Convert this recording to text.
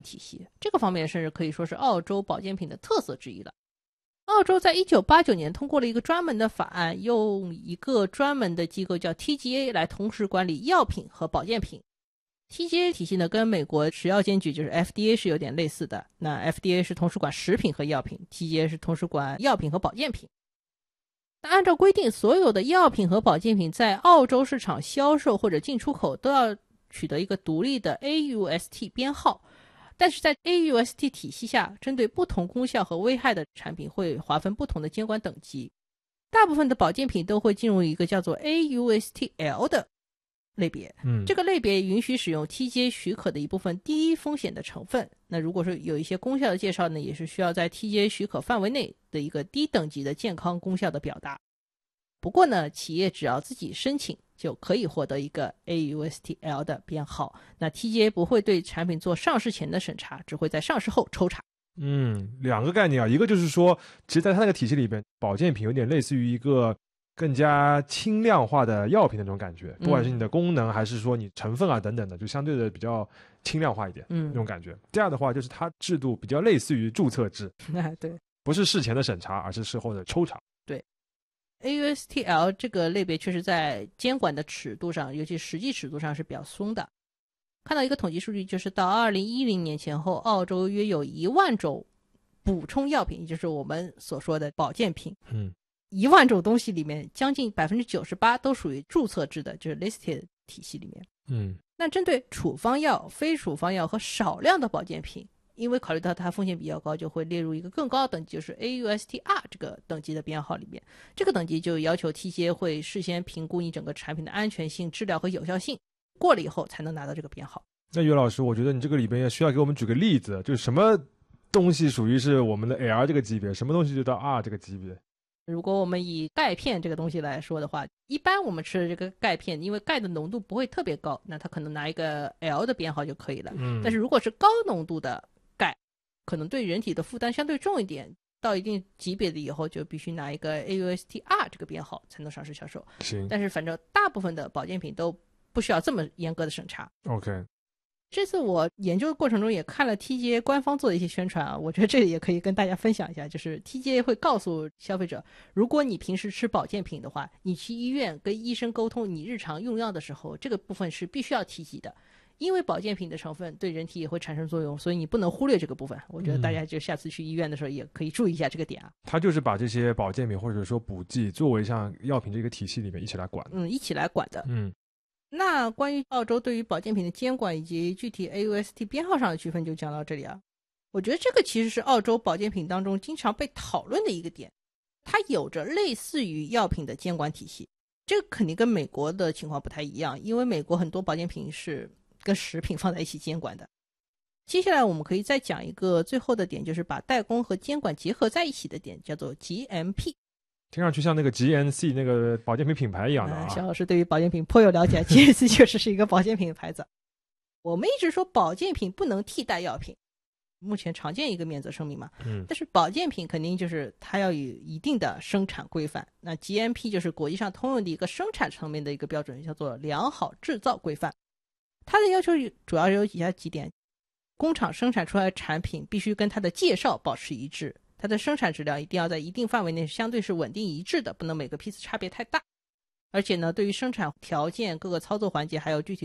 体系，这个方面甚至可以说是澳洲保健品的特色之一了。澳洲在1989年通过了一个专门的法案，用一个专门的机构叫 TGA 来同时管理药品和保健品。TGA 体系呢，跟美国食药监局就是 FDA 是有点类似的，那 FDA 是同时管食品和药品， TGA 是同时管药品和保健品。那按照规定，所有的药品和保健品在澳洲市场销售或者进出口都要取得一个独立的 AUST 编号，但是在 AUST 体系下，针对不同功效和危害的产品会划分不同的监管等级。大部分的保健品都会进入一个叫做 AUSTL 的类别，这个类别允许使用 TGA 许可的一部分低风险的成分。那如果是有一些功效的介绍呢，也是需要在 TGA 许可范围内的一个低等级的健康功效的表达。不过呢，企业只要自己申请就可以获得一个 AUSTL 的编号。那 TGA 不会对产品做上市前的审查，只会在上市后抽查。 两个概念啊，一个就是说，其实在它那个体系里边，保健品有点类似于一个更加轻量化的药品的那种感觉，不管是你的功能还是说你成分啊等等的，就相对的比较轻量化一点，那种感觉。第二的话就是它制度比较类似于注册制， 对， 不是事前的审查，而是事后的抽查。 对， AUSTL 这个类别确实在监管的尺度上，尤其实际尺度上是比较松的。看到一个统计数据，就是到2010年前后，澳洲约有1万种补充药品，也就是我们所说的保健品。1万种东西里面，将近98%都属于注册制的，就是 listed 体系里面。那针对处方药、非处方药和少量的保健品，因为考虑到它风险比较高，就会列入一个更高的等级，就是 AUSTR 这个等级的编号里面。这个等级就要求 TGA 会事先评估你整个产品的安全性、质量和有效性，过了以后才能拿到这个编号。 那岳老师，我觉得你这个里边也需要给我们举个例子，就是什么东西属于是我们的 L 这个级别，什么东西就到 R 这个级别。 如果我们以钙片这个东西来说的话，一般我们吃的这个钙片，因为钙的浓度不会特别高，那它可能拿一个 L 的编号就可以了。但是如果是高浓度的钙，可能对人体的负担相对重一点，到一定级别的以后就必须拿一个 AUSTR 这个编号才能上市销售。但是反正大部分的保健品都不需要这么严格的审查。 OK， 这次我研究的过程中也看了 TGA 官方做的一些宣传啊，我觉得这里也可以跟大家分享一下，就是 TGA 会告诉消费者，如果你平时吃保健品的话，你去医院跟医生沟通你日常用药的时候，这个部分是必须要提及的，因为保健品的成分对人体也会产生作用，所以你不能忽略这个部分。我觉得大家就下次去医院的时候也可以注意一下这个点啊。 他就是把这些保健品或者说补剂作为像药品这个体系里面一起来管。 一起来管的。那关于澳洲对于保健品的监管以及具体 AUST 编号上的区分就讲到这里啊。我觉得这个其实是澳洲保健品当中经常被讨论的一个点，它有着类似于药品的监管体系，这个肯定跟美国的情况不太一样，因为美国很多保健品是跟食品放在一起监管的。接下来我们可以再讲一个最后的点，就是把代工和监管结合在一起的点，叫做 GMP。 听上去像那个 GNC 那个保健品品牌一样的啊。 肖老师对于保健品颇有了解，GNC 确实是一个保健品的牌子。我们一直说保健品不能替代药品，目前常见一个免责声明嘛。但是保健品肯定就是它要有一定的生产规范，那 GMP 就是国际上通用的一个生产层面的一个标准，叫做良好制造规范。它的要求主要有以下几点：工厂生产出来的产品必须跟它的介绍保持一致，它的生产质量一定要在一定范围内相对是稳定一致的，不能每个批次差别太大。而且呢，对于生产条件、各个操作环节还有具体